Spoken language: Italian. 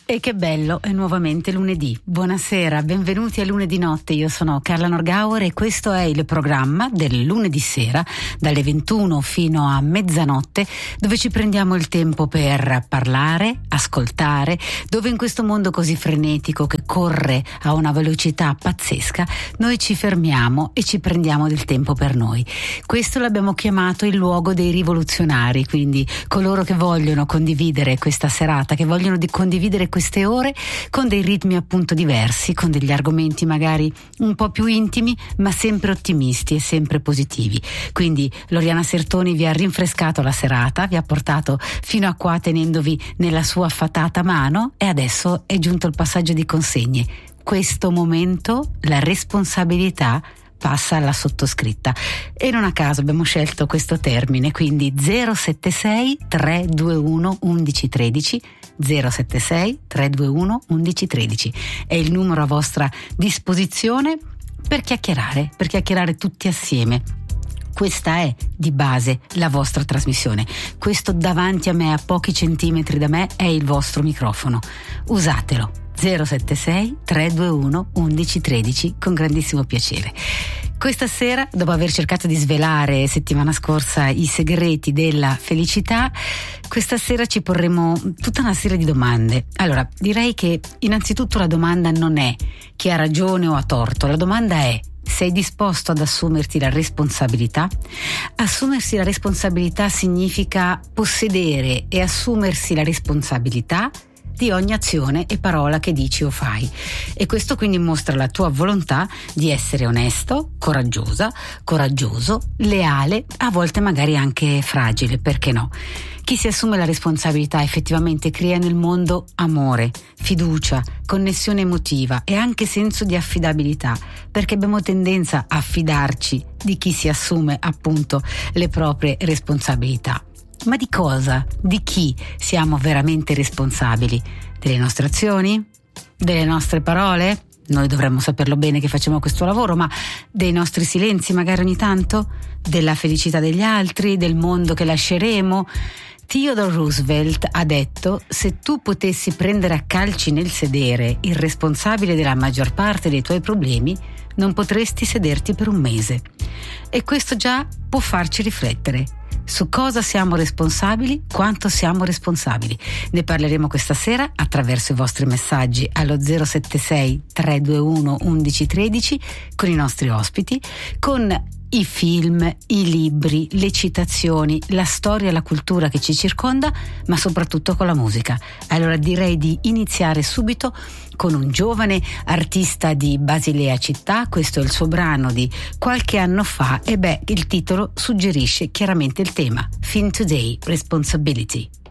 E che bello, è nuovamente lunedì. Buonasera, benvenuti a Lunedì Notte. Io sono Carla Norgauer e questo è il programma del lunedì sera dalle 21 fino a mezzanotte, dove ci prendiamo il tempo per parlare, ascoltare, dove in questo mondo così frenetico che corre a una velocità pazzesca noi ci fermiamo e ci prendiamo del tempo per noi. Questo l'abbiamo chiamato il luogo dei rivoluzionari, quindi coloro che vogliono condividere questa serata, che vogliono condividere queste ore con dei ritmi appunto diversi, con degli argomenti magari un po' più intimi, ma sempre ottimisti e sempre positivi. Quindi Loriana Sertoni vi ha rinfrescato la serata, vi ha portato fino a qua tenendovi nella sua fatata mano e adesso è giunto il passaggio di consegne. Questo momento, la responsabilità passa alla sottoscritta e non a caso abbiamo scelto questo termine, quindi 076 321 1113 076 321 1113 è il numero a vostra disposizione per chiacchierare tutti assieme. Questa è di base la vostra trasmissione. Questo davanti a me, a pochi centimetri da me, è il vostro microfono. Usatelo. 076 321 1113 con grandissimo piacere. Questa sera, dopo aver cercato di svelare settimana scorsa i segreti della felicità, questa sera ci porremo tutta una serie di domande. Allora, direi che innanzitutto la domanda non è chi ha ragione o ha torto, la domanda è: sei disposto ad assumerti la responsabilità? Assumersi la responsabilità significa possedere e assumersi la responsabilità di ogni azione e parola che dici o fai, e questo quindi mostra la tua volontà di essere onesto, coraggioso, leale, a volte magari anche fragile, perché no? Chi si assume la responsabilità effettivamente crea nel mondo amore, fiducia, connessione emotiva e anche senso di affidabilità, perché abbiamo tendenza a fidarci di chi si assume appunto le proprie responsabilità. Ma di cosa? Di chi siamo veramente responsabili? Delle nostre azioni? Delle nostre parole? Noi dovremmo saperlo bene che facciamo questo lavoro, ma dei nostri silenzi magari ogni tanto? Della felicità degli altri? Del mondo che lasceremo? Theodore Roosevelt ha detto: se tu potessi prendere a calci nel sedere il responsabile della maggior parte dei tuoi problemi, non potresti sederti per un mese. E questo già può farci riflettere su cosa siamo responsabili, quanto siamo responsabili. Ne parleremo questa sera attraverso i vostri messaggi allo 076 321 1113 con i nostri ospiti, con i film, i libri, le citazioni, la storia e la cultura che ci circonda, ma soprattutto con la musica. Allora direi di iniziare subito con un giovane artista di Basilea città. Questo è il suo brano di qualche anno fa e il titolo suggerisce chiaramente il tema: Fin Today, Responsibility.